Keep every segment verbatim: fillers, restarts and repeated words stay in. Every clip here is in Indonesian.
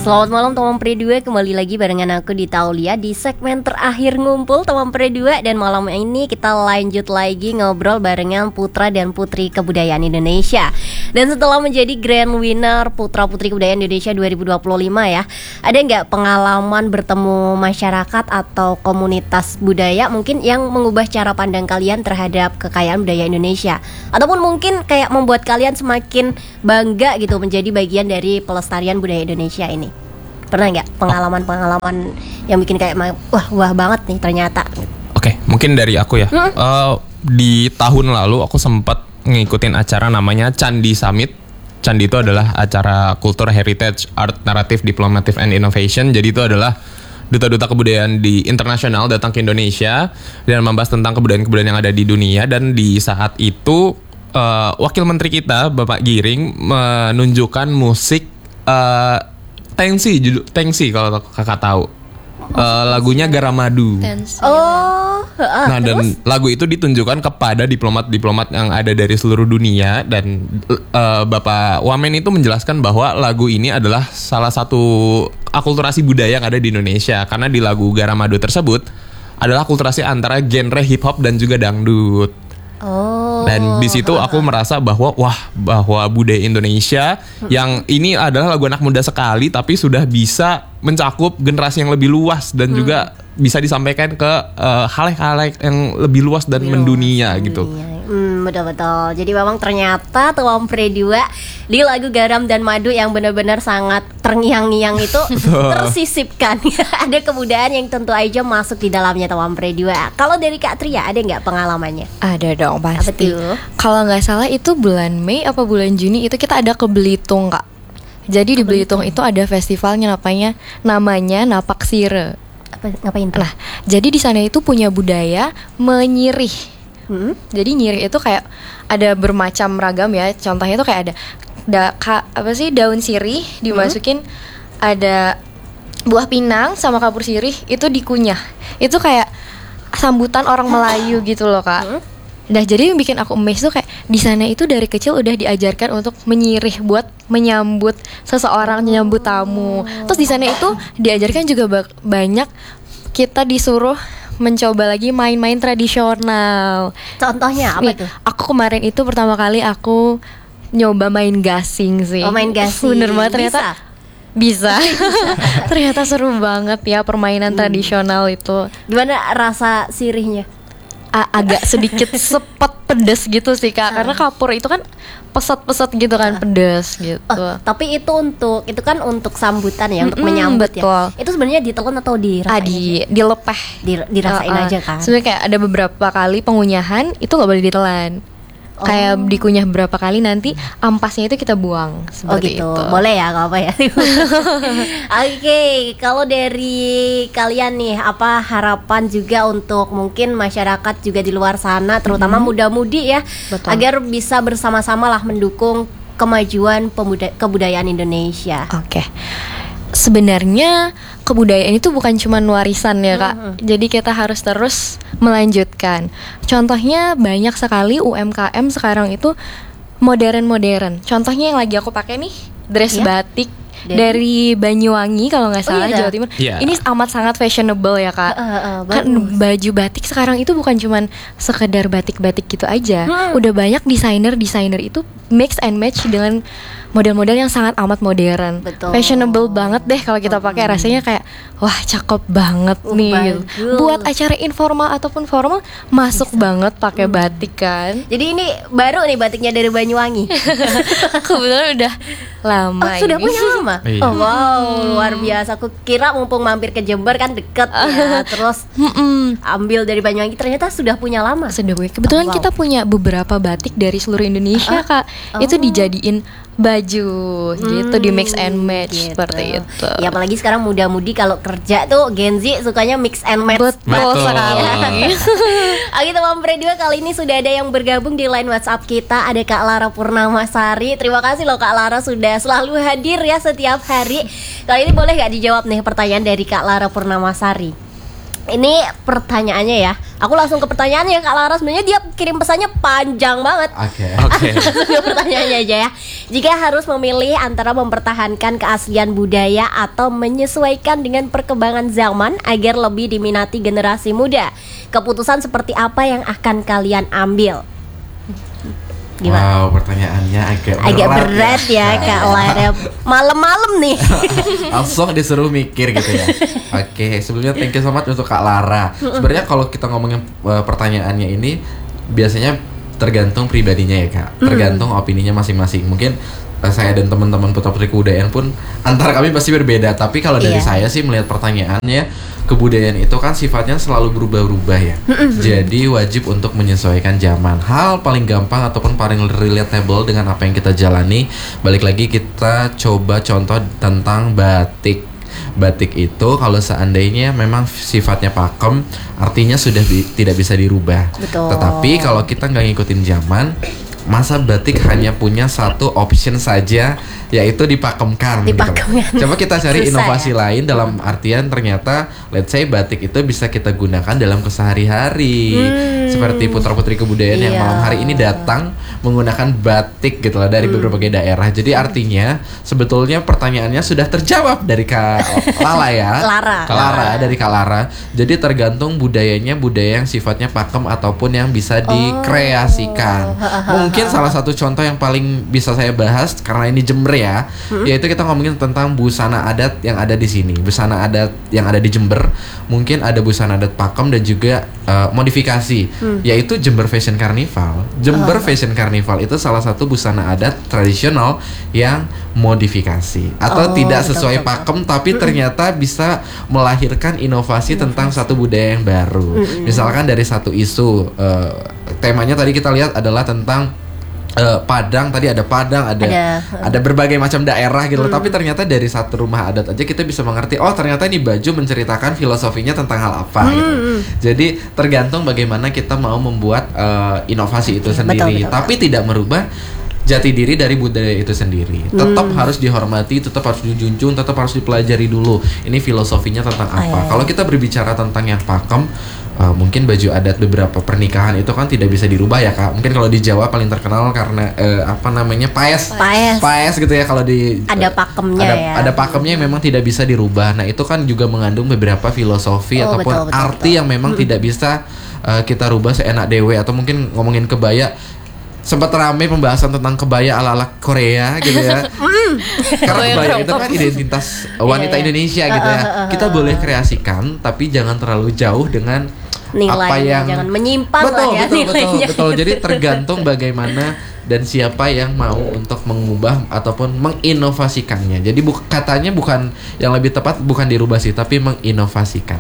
Selamat malam teman Pre dua, kembali lagi barengan aku di Taulia di segmen terakhir ngumpul teman Pre dua. Dan malam ini kita lanjut lagi ngobrol barengan putra dan putri kebudayaan Indonesia. Dan setelah menjadi grand winner Putra Putri Kebudayaan Indonesia dua ribu dua puluh lima ya, ada nggak pengalaman bertemu masyarakat atau komunitas budaya mungkin yang mengubah cara pandang kalian terhadap kekayaan budaya Indonesia? Ataupun mungkin kayak membuat kalian semakin bangga gitu menjadi bagian dari pelestarian budaya Indonesia ini? Pernah nggak pengalaman-pengalaman yang bikin kayak wah wah banget nih ternyata? Oke, okay, mungkin dari aku ya. Hmm? Uh, di tahun lalu aku sempat ngikutin acara namanya Candi Summit. Candi itu adalah acara Culture Heritage Art Narrative Diplomative and Innovation. Jadi itu adalah duta-duta kebudayaan di internasional datang ke Indonesia dan membahas tentang kebudayaan-kebudayaan yang ada di dunia. Dan di saat itu uh, Wakil Menteri kita Bapak Giring menunjukkan musik uh, Tengsi, judul Tengsi kalau kakak tahu. Uh, lagunya Garamadu. Oh, nah dan lagu itu ditunjukkan kepada diplomat-diplomat yang ada dari seluruh dunia. Dan uh, Bapak Wamen itu menjelaskan bahwa lagu ini adalah salah satu akulturasi budaya yang ada di Indonesia. Karena di lagu Garamadu tersebut adalah akulturasi antara genre hip hop dan juga dangdut. Oh. Dan di situ aku merasa bahwa wah bahwa budaya Indonesia yang ini adalah lagu anak muda sekali tapi sudah bisa mencakup generasi yang lebih luas dan hmm. juga bisa disampaikan ke uh, halayak-halayak yang lebih luas dan lebih mendunia luas, gitu. Hmm, betul-betul. Jadi memang ternyata Tuan Pre dua di lagu Garam dan Madu yang benar-benar sangat terngiang-ngiang itu tersisipkan ada kebudayaan yang tentu aja masuk di dalamnya Tuan Pre dua. Kalau dari Kak Tria ada nggak pengalamannya? Ada dong pasti. Kalau nggak salah itu bulan Mei apa bulan Juni itu kita ada ke Belitung Kak. Jadi di Belitung itu ada festivalnya namanya namanya Napak Sire. Apa, ngapain tuh? Nah, jadi di sana itu punya budaya menyirih. Hmm? Jadi nyirih itu kayak ada bermacam ragam ya. Contohnya itu kayak ada da, ka, apa sih daun sirih dimasukin, hmm? ada buah pinang sama kapur sirih itu dikunyah. Itu kayak sambutan orang Melayu gitu loh Kak. Hmm? Nah jadi yang bikin aku amazed tuh kayak di sana itu dari kecil udah diajarkan untuk menyirih buat menyambut seseorang, menyambut tamu. Terus di sana itu diajarkan juga ba- banyak kita disuruh mencoba lagi main-main tradisional. Contohnya apa Nih, tuh? Aku kemarin itu pertama kali aku nyoba main gasing sih. Oh main gasing. Bener banget ternyata. Bisa. Bisa. Ternyata seru banget ya permainan hmm. tradisional itu. Gimana rasa sirihnya? A- agak sedikit sepet pedes gitu sih Kak, karena kapur itu kan pesat-pesat gitu kan, pedes gitu. Oh, tapi itu untuk itu kan untuk sambutan ya, untuk Mm-mm, menyambut betul. ya. Itu sebenarnya ditelan atau dirasain? Ah, di dilepeh, di, dirasain uh, uh. aja kan. Sebenarnya kayak ada beberapa kali pengunyahan itu nggak boleh ditelan. Oh. Kayak dikunyah beberapa kali nanti ampasnya itu kita buang seperti oh gitu. itu. Boleh ya, nggak apa ya. Oke, okay, kalau dari kalian nih apa harapan juga untuk mungkin masyarakat juga di luar sana, terutama hmm. muda-mudi ya, betul, agar bisa bersama-sama lah mendukung kemajuan pemuda- kebudayaan Indonesia. Oke. Okay. Sebenarnya kebudayaan itu bukan cuma warisan ya Kak. Mm-hmm. Jadi kita harus terus melanjutkan. Contohnya banyak sekali U M K M sekarang itu modern-modern. Contohnya yang lagi aku pakai nih, dress yeah. batik dari, dari Banyuwangi kalau nggak salah, oh, iya, Jawa Timur. Yeah. Ini amat sangat fashionable ya Kak. Uh, uh, kan baju batik sekarang itu bukan cuma sekedar batik-batik gitu aja. Hmm. Udah banyak desainer-desainer itu mix and match dengan model-model yang sangat amat modern. Betul. Fashionable banget deh kalau kita pakai, hmm. rasanya kayak wah cakep banget uh, nih. Bagus. Buat acara informal ataupun formal masuk bisa banget pakai hmm. batik kan. Jadi ini baru nih batiknya dari Banyuwangi. Kebetulan udah lama. Oh, sudah punya lama. Iya. Oh wow, luar biasa. Aku kira mumpung mampir ke Jember kan deket ya, terus ambil dari Banyuwangi, ternyata sudah punya lama. Sudah punya. Kebetulan oh, wow. kita punya beberapa batik dari seluruh Indonesia uh, Kak. Oh. Itu dijadiin baju hmm, gitu, di mix and match gitu. Seperti itu. Ya apalagi sekarang muda-mudi kalau kerja tuh Gen Z sukanya mix and match. Betul sekali. Oke teman Pre dua, kali ini sudah ada yang bergabung di line WhatsApp kita. Ada Kak Lara Purnamasari. Terima kasih loh Kak Lara sudah selalu hadir ya setiap hari. Kali ini boleh gak dijawab nih pertanyaan dari Kak Lara Purnamasari? Ini pertanyaannya ya. Aku langsung ke pertanyaannya Kak Lara. Sebenarnya dia kirim pesannya panjang banget. Oke. Oke. Langsung ke pertanyaannya aja ya. Jika harus memilih antara mempertahankan keaslian budaya atau menyesuaikan dengan perkembangan zaman agar lebih diminati generasi muda, keputusan seperti apa yang akan kalian ambil? Gimana? Wow, pertanyaannya agak berat, Agak berat ya, ya Kak Lara. Malam-malam nih. Langsung disuruh mikir gitu ya. Oke, sebelumnya thank you so much untuk Kak Lara. Sebenarnya kalau kita ngomongin uh, pertanyaannya ini biasanya tergantung pribadinya ya Kak. Tergantung opininya masing-masing. Mungkin uh, saya dan teman-teman Putra Putri Kebudayaan pun antara kami pasti berbeda. Tapi kalau dari Iya. saya sih melihat pertanyaannya, kebudayaan itu kan sifatnya selalu berubah-ubah ya. Jadi wajib untuk menyesuaikan zaman. Hal paling gampang ataupun paling relatable dengan apa yang kita jalani, balik lagi kita coba contoh tentang batik. Batik itu kalau seandainya memang sifatnya pakem, artinya sudah bi- tidak bisa dirubah. Betul. Tetapi kalau kita nggak ngikutin zaman, masa batik hanya punya satu option saja, yaitu dipakemkan. Dipakemkan. Gitu. Coba kita cari Susah inovasi ya? lain dalam artian ternyata let's say batik itu bisa kita gunakan dalam kesehari-hari. Hmm. Seperti putra-putri kebudayaan yang Iya. malam hari ini datang menggunakan batik gitu lah dari berbagai daerah. Jadi artinya sebetulnya pertanyaannya sudah terjawab dari Kak Lala ya. Lara. Kak Lara, dari Kak Lara. Jadi tergantung budayanya, budaya yang sifatnya pakem ataupun yang bisa dikreasikan. Mungkin salah satu contoh yang paling bisa saya bahas karena ini Jember ya, yaitu kita ngomongin tentang busana adat yang ada di sini. Busana adat yang ada di Jember, mungkin ada busana adat pakem dan juga uh, modifikasi, yaitu Jember Fashion Carnival. Jember Fashion Carnival itu salah satu busana adat tradisional yang modifikasi atau Oh, tidak betul, sesuai betul, pakem tapi ternyata bisa melahirkan inovasi tentang satu budaya yang baru. Misalkan dari satu isu, uh, temanya tadi kita lihat adalah tentang Uh, Padang, tadi ada Padang, ada ada, Ada. berbagai macam daerah gitu loh. Tapi ternyata dari satu rumah adat aja kita bisa mengerti, oh ternyata ini baju menceritakan filosofinya tentang hal apa gitu. Jadi tergantung bagaimana kita mau membuat uh, inovasi itu Betul, sendiri, betul. tapi tidak merubah jati diri dari budaya itu sendiri. Tetap harus dihormati, tetap harus dijunjung, tetap harus dipelajari dulu. Ini filosofinya tentang Oh, apa. iya. Kalau kita berbicara tentang yang pakem, Uh, mungkin baju adat beberapa pernikahan itu kan tidak bisa dirubah ya Kak. Mungkin kalau di Jawa paling terkenal karena uh, apa namanya paes. Paes. Paes gitu ya kalau di Ada pakemnya ada, ya. ada pakemnya yang memang tidak bisa dirubah. Nah, itu kan juga mengandung beberapa filosofi Oh, ataupun betul, betul, arti betul. yang memang tidak bisa uh, kita rubah seenak dewe. Atau mungkin ngomongin kebaya, sempat ramai pembahasan tentang kebaya ala-ala Korea gitu ya. Karena kebaya itu kan identitas wanita Iya, iya. Indonesia gitu ya. Kita boleh kreasikan tapi jangan terlalu jauh dengan Nilainya, apa yang jangan menyimpang betul, lah ya betul, betul, nilainya. betul. Jadi tergantung bagaimana dan siapa yang mau untuk mengubah ataupun menginovasikannya. Jadi bu- katanya bukan, yang lebih tepat bukan dirubah sih, tapi menginovasikan.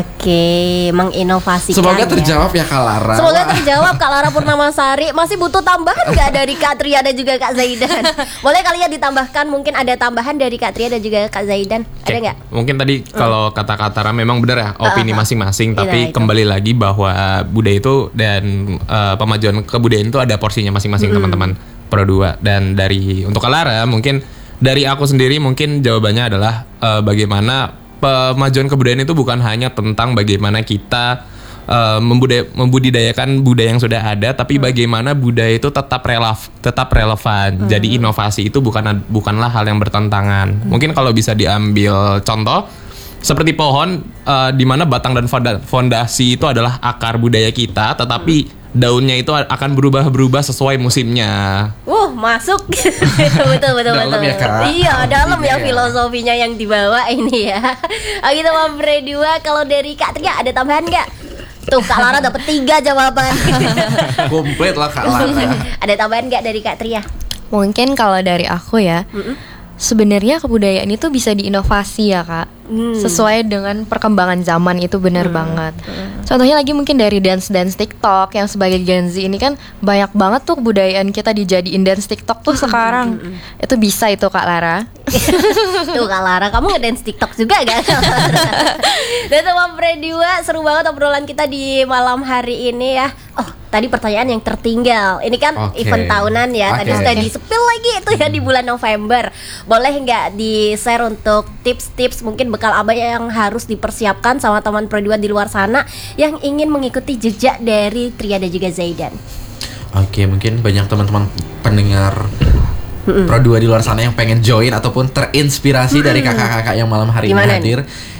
Oke, menginovasikan. Semoga ya. terjawab ya Kak Lara. Semoga Wah. terjawab Kak Lara Purnamasari. Masih butuh tambahan nggak dari Kak Tria dan juga Kak Zaidan? Boleh kali ya ditambahkan, mungkin ada tambahan dari Kak Tria dan juga Kak Zaidan. Ada Oke, nggak? mungkin tadi kalau kata-kata Tara memang benar ya opini Uh, uh, uh. masing-masing, Iya, tapi itu. kembali lagi bahwa budaya itu dan uh, pemajuan kebudayaan itu ada porsinya masing-masing teman-teman Pro dua. Dan dari untuk Lara mungkin dari aku sendiri mungkin jawabannya adalah uh, bagaimana pemajuan kebudayaan itu bukan hanya tentang bagaimana kita uh, membudaya, membudidayakan budaya yang sudah ada, tapi bagaimana budaya itu tetap relaf, tetap relevan. Jadi inovasi itu bukan bukanlah hal yang bertentangan. Mungkin kalau bisa diambil contoh seperti pohon, uh, di mana batang dan fonda- fondasi itu adalah akar budaya kita, tetapi daunnya itu akan berubah-berubah sesuai musimnya. Uh, masuk. betul betul Dalam betul. ya, Kak. Iya, dalam ya Iya. filosofinya yang dibawa ini ya. Oh gitu Mam Bre dua. Kalau dari Kak Tria ada tambahan nggak? Tuh Kak Lara dapat tiga jawaban. Komplit lah Kak Lara. Ada tambahan nggak dari Kak Tria? Mungkin kalau dari aku ya, sebenarnya kebudayaan itu bisa diinovasi ya Kak, sesuai dengan perkembangan zaman, itu benar banget. Contohnya lagi mungkin dari dance-dance TikTok, yang sebagai Gen Z ini kan banyak banget tuh kebudayaan kita dijadiin dance TikTok tuh sekarang. Itu bisa itu Kak Lara. Tuh Kak Lara, kamu ngedance TikTok juga gak Kak Lara? Dan teman Bre dua, seru banget obrolan kita di malam hari ini ya. Oh, tadi pertanyaan yang tertinggal. Ini kan Oke. event tahunan ya. Tadi Oke. sudah di-spill lagi itu ya di bulan November. Boleh nggak di-share untuk tips-tips mungkin bekal apa yang harus dipersiapkan sama teman Pro dua di luar sana yang ingin mengikuti jejak dari Tria dan juga Zaidan? Oke, mungkin banyak teman-teman pendengar Pro dua di luar sana yang pengen join ataupun terinspirasi dari kakak-kakak yang malam hari Gimana ini hadir.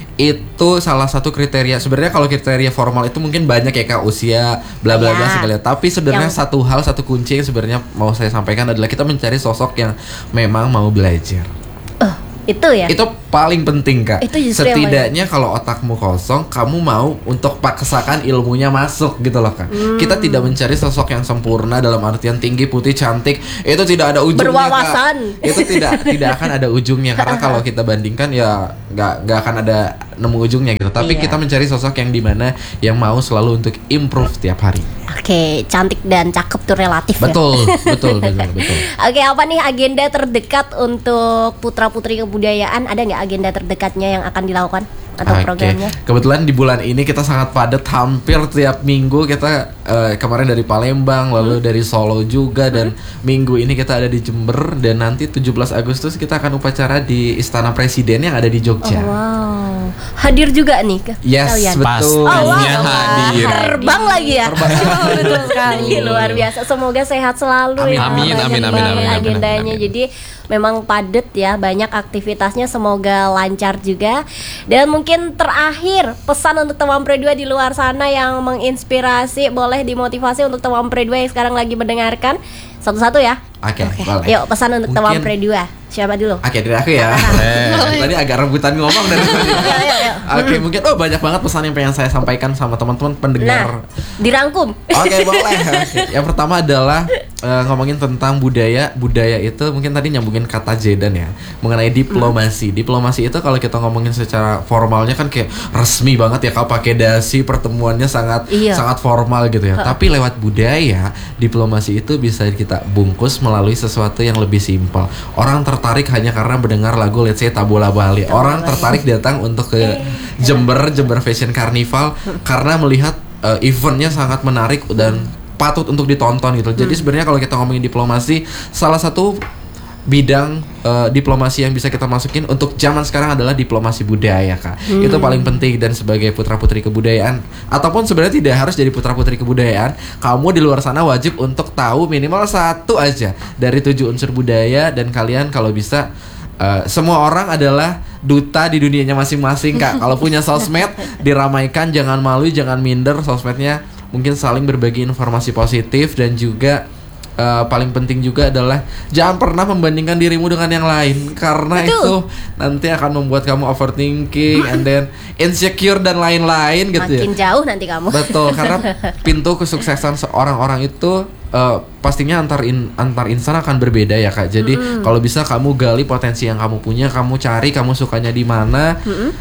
Itu salah satu kriteria. Sebenarnya kalau kriteria formal itu mungkin banyak ya kak, usia bla bla bla Ya. segala. Tapi sebenarnya Yang- satu hal, satu kunci yang sebenarnya mau saya sampaikan adalah kita mencari sosok yang memang mau belajar. Oh, itu ya. Itu paling penting kak. Itu justru yang Setidaknya kalau otakmu kosong, kamu mau untuk paksakan ilmunya masuk gitu loh kak. Hmm. Kita tidak mencari sosok yang sempurna dalam artian tinggi, putih, cantik. Itu tidak ada ujungnya Berwawasan. kak. Itu tidak tidak akan ada ujungnya karena kalau kita bandingkan ya nggak nggak akan ada nemu ujungnya gitu. Tapi Iya. kita mencari sosok yang dimana yang mau selalu untuk improve tiap hari. Oke, cantik dan cakep tuh relatif ya. Betul, betul, betul, betul. Oke, apa nih agenda terdekat untuk putra putri kebudayaan? Ada nggak agenda terdekatnya yang akan dilakukan atau Oke. programnya? Kebetulan di bulan ini kita sangat padat, hampir tiap minggu kita eh, kemarin dari Palembang, lalu dari Solo juga, dan minggu ini kita ada di Jember, dan nanti tujuh belas Agustus kita akan upacara di Istana Presiden yang ada di Jogja. Oh, wow, hadir juga nih ke Yes, kalian? betul. Pastinya hadir. Terbang lagi ya. Oh, betul sekali. Luar biasa. Semoga sehat selalu Amin, ya. amin, Banyak amin, amin, banget amin, amin, agendanya. amin, amin. Jadi memang padat ya, banyak aktivitasnya. Semoga lancar juga. Dan mungkin terakhir pesan untuk teman Pro dua di luar sana yang menginspirasi, boleh dimotivasi untuk teman Pro dua yang sekarang lagi mendengarkan. Satu-satu ya. Oke, boleh. Yuk pesan untuk teman Mungkin- Pro dua. Siapa dulu? Oke, dari aku ya. Eh. Tadi agak rebutan ngomong dari tadi. Yuk, yuk, yuk. Oke, mungkin oh banyak banget pesan yang pengen saya sampaikan sama teman-teman pendengar. Nah, dirangkum. Oke, boleh. Oke. Yang pertama adalah eh, ngomongin tentang budaya. Budaya itu mungkin tadi nyambungin kata Zaidan ya, mengenai diplomasi. Diplomasi itu kalau kita ngomongin secara formalnya kan kayak resmi banget ya, kalau pakai dasi, pertemuannya sangat Iya. sangat formal gitu ya. Tapi lewat budaya, diplomasi itu bisa kita bungkus melalui sesuatu yang lebih simpel. Orang tertarik hanya karena mendengar lagu let's say Tabola Bali. Orang tertarik datang untuk ke Jember, Jember Fashion Carnival karena melihat uh, eventnya sangat menarik dan patut untuk ditonton gitu. Jadi sebenarnya kalau kita ngomongin diplomasi, salah satu bidang uh, diplomasi yang bisa kita masukin untuk zaman sekarang adalah diplomasi budaya kak. Itu paling penting, dan sebagai putra putri kebudayaan ataupun sebenarnya tidak harus jadi putra putri kebudayaan, kamu di luar sana wajib untuk tahu minimal satu aja dari tujuh unsur budaya, dan kalian kalau bisa uh, semua orang adalah duta di dunianya masing-masing kak. Kalau punya sosmed diramaikan, jangan malu, jangan minder. Sosmednya mungkin saling berbagi informasi positif, dan juga Uh, paling penting juga adalah jangan pernah membandingkan dirimu dengan yang lain, karena Betul. itu nanti akan membuat kamu overthinking and then insecure dan lain-lain gitu ya. Makin jauh nanti kamu. Betul, karena pintu kesuksesan seorang orang itu uh, pastinya antar in, antar insan akan berbeda ya kak. Jadi kalau bisa kamu gali potensi yang kamu punya, kamu cari kamu sukanya di mana.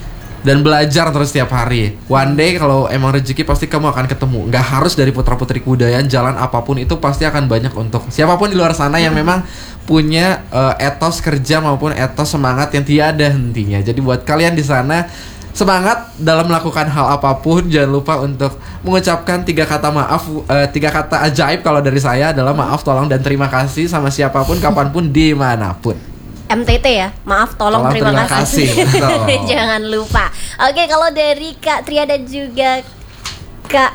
Dan belajar terus setiap hari. One day kalau emang rezeki pasti kamu akan ketemu. Nggak harus dari putra-putri kebudayaan, jalan apapun itu pasti akan banyak untuk siapapun di luar sana yang memang punya uh, etos kerja maupun etos semangat yang tiada hentinya. Jadi buat kalian di sana, semangat dalam melakukan hal apapun. Jangan lupa untuk mengucapkan tiga kata maaf, uh, tiga kata ajaib kalau dari saya adalah maaf, tolong, dan terima kasih sama siapapun, kapanpun, dimanapun. M T T ya, maaf, tolong, Tolong, terima, terima kasih. kasih. Betul. Jangan lupa. Oke, kalau dari Kak Tria dan juga Kak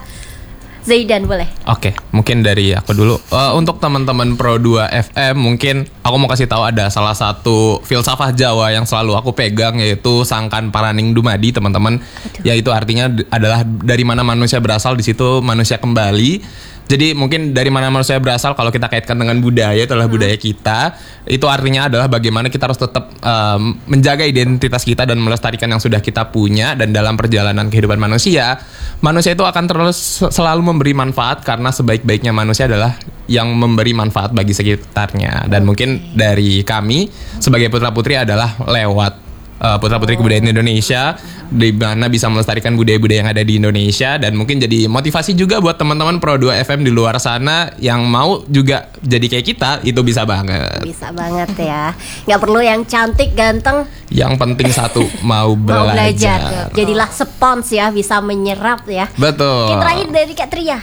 Zaidan boleh. Oke, mungkin dari aku dulu. Eh, untuk teman-teman Pro dua F M, mungkin aku mau kasih tahu ada salah satu filsafah Jawa yang selalu aku pegang, yaitu Sangkan Paraning Dumadi, teman-teman. Yaitu artinya d- adalah dari mana manusia berasal, di situ manusia kembali. Jadi mungkin dari mana manusia berasal, kalau kita kaitkan dengan budaya, itu adalah budaya kita. Itu artinya adalah bagaimana kita harus tetap um, menjaga identitas kita dan melestarikan yang sudah kita punya. Dan dalam perjalanan kehidupan manusia, manusia itu akan terus selalu memberi manfaat, karena sebaik-baiknya manusia adalah yang memberi manfaat bagi sekitarnya. Dan mungkin dari kami sebagai putra-putri adalah lewat Uh, putra-putri kebudayaan Indonesia, di mana bisa melestarikan budaya-budaya yang ada di Indonesia, dan mungkin jadi motivasi juga buat teman-teman Pro dua F M di luar sana yang mau juga jadi kayak kita. Itu bisa banget. Bisa banget ya. Nggak perlu yang cantik, ganteng, Yang penting satu, mau mau belajar. belajar. Jadilah spons ya, bisa menyerap ya. Betul. Oke, terakhir dari Kak Tria.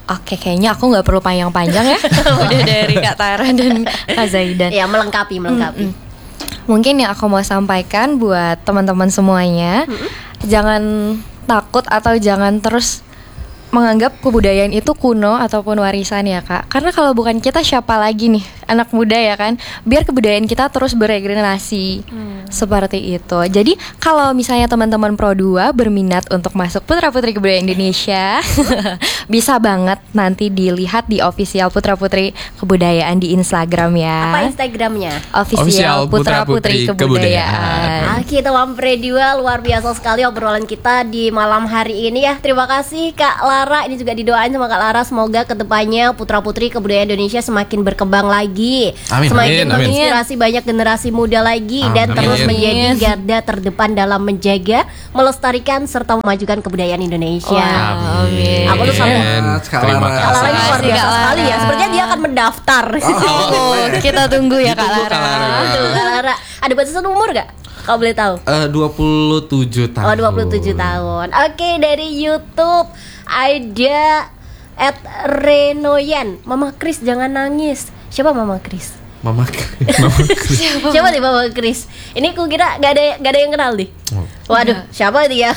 Oke, kayaknya aku nggak perlu panjang-panjang ya. Udah dari Kak Tara dan Kak Zaidan. Ya, melengkapi, melengkapi. Mm-mm. Mungkin yang aku mau sampaikan buat teman-teman semuanya, Mm-mm. jangan takut atau jangan terus menganggap kebudayaan itu kuno ataupun warisan ya Kak. Karena kalau bukan kita siapa lagi nih, anak muda ya kan. Biar kebudayaan kita terus beregenerasi. Hmm. Seperti itu. Jadi kalau misalnya teman-teman Pro dua berminat untuk masuk Putra Putri Kebudayaan Indonesia, bisa banget nanti dilihat di official Putra Putri Kebudayaan di Instagram ya. Apa Instagramnya? Official Putra Putri Kebudayaan. Oke, teman Pre dua, luar biasa sekali obrolan kita di malam hari ini ya. Terima kasih Kak Lara, ini juga didoain sama Kak Lara, semoga kedepannya Putra Putri Kebudayaan Indonesia semakin berkembang lagi, Amin. semakin Amin, amin. menginspirasi banyak generasi muda lagi, Amin. dan terus Amin. menjadi garda terdepan dalam menjaga, melestarikan serta memajukan kebudayaan Indonesia. Wow, amin. Aku tuh sampai Kak Terima Lara. Kak Lara ini luar Makasih, biasa Kak Lara. sekali ya. Sepertinya dia akan mendaftar. Oh, kita tunggu ya Kak Ditunggu, Lara. Kak Lara. Tuh, Kak Lara. Ada batasan umur gak? Kalau boleh tahu. Eh, dua puluh tujuh tahun. Oh, dua puluh tujuh tahun. Oke, dari YouTube ada at Renoyan. Mama Kris jangan nangis. Siapa Mama Kris? Mama. Siapa nih Mama Kris? Ini ku kira gak ada gak ada yang kenal nih. Waduh, siapa dia?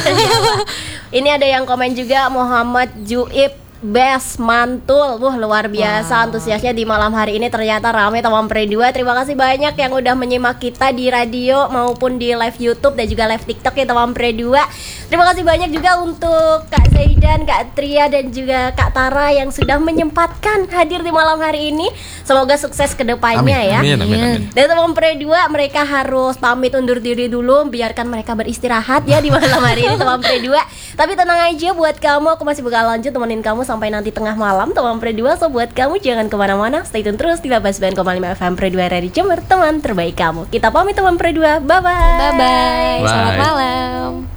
Ini ada yang komen juga, Muhammad Juib Best Mantul. Wah, luar biasa antusiasnya di malam hari ini. Ternyata ramai teman Pre dua. Terima kasih banyak yang udah menyimak kita di radio maupun di live YouTube dan juga live TikTok ya teman Pre dua. Terima kasih banyak juga untuk Kak Zaidan, Kak Tria dan juga Kak Tara yang sudah menyempatkan hadir di malam hari ini. Semoga sukses ke depannya ya. Amin, amin, amin. Dan teman Pre dua, mereka harus pamit undur diri dulu, biarkan mereka beristirahat ya di malam hari ini teman Pre dua. Tapi tenang aja, buat kamu aku masih bakal lanjut temenin kamu sampai nanti tengah malam teman Pre dua. So buat kamu jangan kemana-mana, stay tune terus di delapan puluh sembilan koma lima F M Pre dua Radio Jember, teman terbaik kamu. Kita pamit teman Pre dua, bye bye. Bye bye. Bye. Selamat malam.